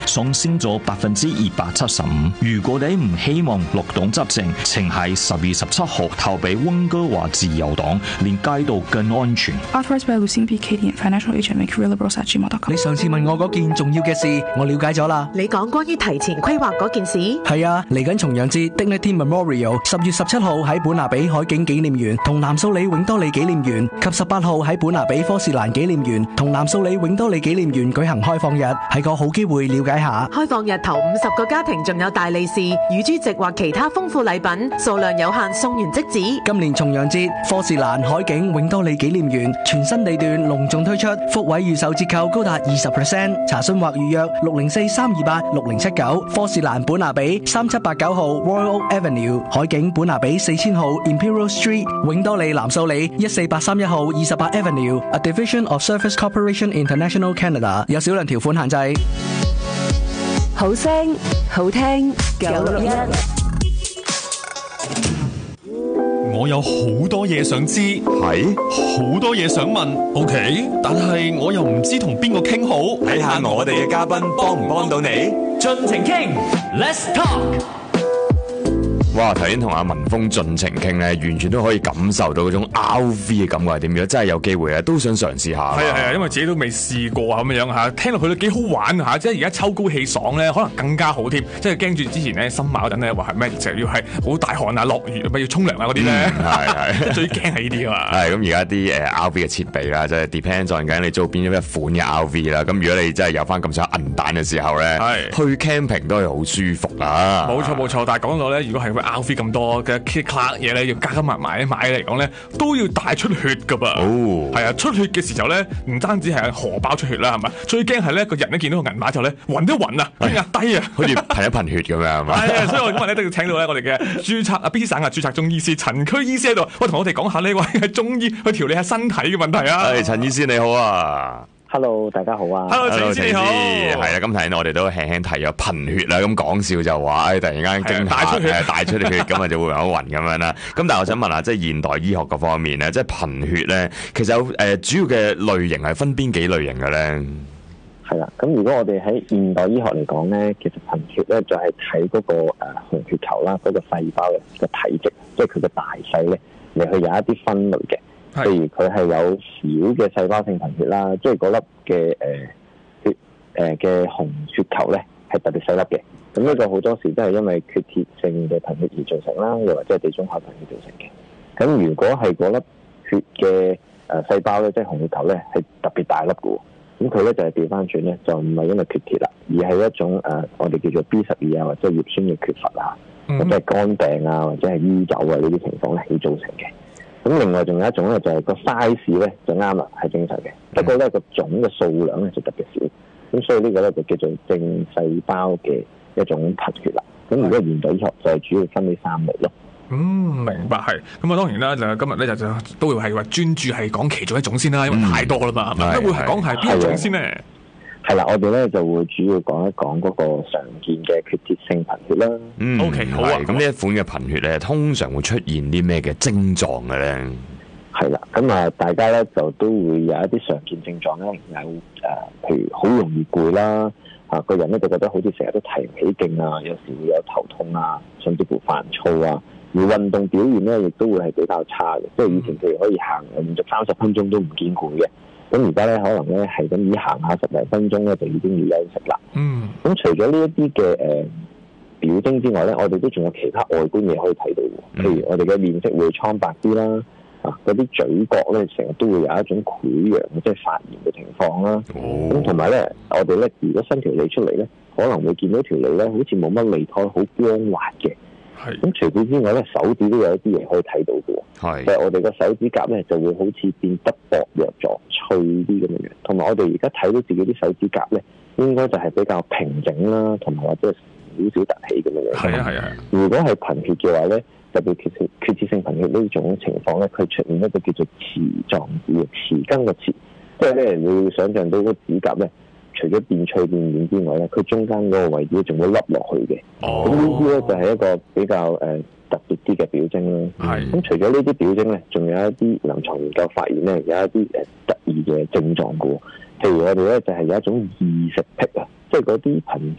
上升咗275%。如果你唔希望綠黨執政，請喺10月17號投俾溫哥華自由黨，令街道更安全。 Authorized by Lucien B. Katie and Financial Agent McCreeLiberals@gmail.com。 你上次問我嗰件重要嘅事，我了解咗啦。 你講關於提前規劃嗰件事？ 係啊，嚟緊重陽節 Dignity Memorial 10月17號喺本拿比海景紀念園同南素里永多里紀念園，及18號喺本拿比科士蘭紀念園同南素里永多里紀念園舉行開放日，係個好機會了解下。 開放日頭50個家庭仲有大利是、乳豬席或其他豐富禮品，數量有限，送完即止。 今年重陽節科士蘭海景永多里紀念園全新地段隆重推出，福位預售折扣高達20%，查詢或預約604-328-6079，科士蘭本拿比3789號 Royal Oak Avenue， 海景本拿比4000號 Imperial Street， 永多里南素里14831號28 Avenue， A Division of Service Corporation International Canada， 有少量條款限制。 好聲好聽961。 我有好多嘢想知，係好多嘢想問 ，OK， 但係我又唔知同邊個傾好， 睇下我哋嘅嘉賓幫唔幫到你， 盡情傾 ，Let's talk。 哇！頭先同阿文峰盡情傾咧，完全都可以感受到嗰種 RV 嘅感覺係點樣，真係有機會啊，都想嘗試下。 係啊，因為自己都未試過咁樣嚇，聽落去都幾好玩嚇，即係而家秋高氣爽咧，可能更加好添。即係驚住之前咧新馬嗰陣咧話係咩，就要係好大汗啊、落雨咪要沖涼啊嗰啲咧，係最驚係呢啲啊嘛。係咁而家啲RV 嘅設備啦，即係 depends on 緊你租邊一款嘅 RV 啦。咁如果你真係有翻咁上下銀彈嘅時候咧，去 camping 都係好舒服啦。 冇錯，但係講到咧，如果係RV 咁多嘅 kit 嘢咧，要加埋買嚟講咧，都要大出血噶噃。哦，係啊，出血嘅時候咧，唔單止係荷包出血啦，係咪？最驚係咧個人咧見到個銀碼之後咧，暈一暈啊，壓低啊， 好似噴一噴血咁樣係嘛？ 係啊，所以我今日咧都要請到咧我哋嘅註冊B 省註冊中醫師陳區醫師喺度，喂，同我哋講下呢位係中醫去調理下身體嘅問題啊。 係陳醫師你好啊。 Hello， 大家好啊 ！Hello， 陳醫師你好。 係啦，咁睇我哋都輕輕提咗貧血啦，咁講笑就話，突然間驚大出血，咁啊就會有暈咁樣啦。咁但係我想問下，即係現代醫學嗰方面咧，即係貧血咧，其實有主要嘅類型係分邊幾類型嘅咧？ 係啦，咁如果我哋喺現代醫學嚟講咧，其實貧血咧就係睇嗰個紅血球啦，嗰個細胞嘅體積，即係佢嘅大細咧，嚟去有一啲分類嘅。譬如佢係有小嘅細胞性貧血啦，即係嗰粒嘅血嘅紅血球咧係特別細粒嘅。咁呢個好多時都係因為缺鐵性嘅貧血而造成啦，又或者係地中海貧血造成嘅。咁如果係嗰粒血嘅細胞咧，即係紅血球咧係特別大粒嘅，咁佢咧就係調翻轉咧，就唔係因為缺鐵啦，而係一種我哋叫做 B12啊，或者葉酸嘅缺乏啊，或者係肝病啊，或者係酗酒啊呢啲情況咧係造成嘅。咁另外仲有一種咧，就係個 size 咧就啱啦，係正常嘅。不過咧個總嘅數量咧就特別少，咁所以呢個咧就叫做正細胞嘅一種貧血啦。咁如果現代醫學就係主要分呢3類咯。 明白係。咁啊當然啦，就今日咧就都會係話專注係講其中一種先啦，因為太多啦嘛，係咪？會係講係邊一種先咧？ 係啦，我哋咧就會主要講一講嗰個常見嘅缺鐵性貧血啦。 OK， 好啊。 咁呢一款嘅貧血咧，通常會出現啲咩嘅症狀嘅咧？ 係啦，咁啊，大家咧就都會有一啲常見症狀咧，有譬如好容易攰啦，個人咧就覺得好似成日都提唔起勁啊，有時會有頭痛啊，甚至乎煩躁啊。而運動表現咧，亦都會係比較差嘅，即係以前譬如可以行連續30分鐘都唔見攰嘅。咁而家咧，可能咧係咁以行下10零分鐘咧，就已經要休息啦。咁除咗呢一啲嘅表徵之外咧，我哋都仲有其他外觀嘢可以睇到嘅。譬如我哋嘅面色會蒼白啲啦，嗰啲嘴角咧成日都會有一種潰瘍，即係發炎嘅情況啦。咁同埋咧，我哋咧如果伸條脷出嚟咧，可能會見到條脷咧好似冇乜脷苔，好光滑嘅。咁除此之外咧，手指都有一啲嘢可以睇到嘅。就係我哋個手指甲咧就會好似變得薄弱咗、脆啲咁樣。同埋我哋而家睇到自己啲手指甲咧，應該就係比較平整啦，同埋或者少少凸起咁樣。係啊。如果係貧血嘅話咧，特別缺鐵性貧血呢種情況咧，佢出現一個叫做匙狀指嘅匙羹嘅匙，即係咧你會想象到個指甲咧，除咗變脆變軟之外咧，佢中間嗰個位置仲會凹落去嘅。咁呢啲咧就係一個比較特別啲嘅表徵啦。咁除咗呢啲表徵咧，仲有一啲臨床研究發現咧，有一啲特異嘅症狀嘅。譬如我哋咧就係有一種異食癖啊， 即係嗰啲貧